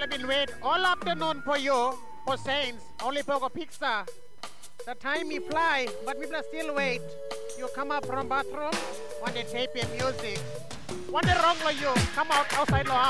I've been waiting all afternoon for you, for Saints, only for Pixar. The time me fly, but me still wait. You come up from bathroom, when they tape your music. What the wrong with you? Come out outside the house.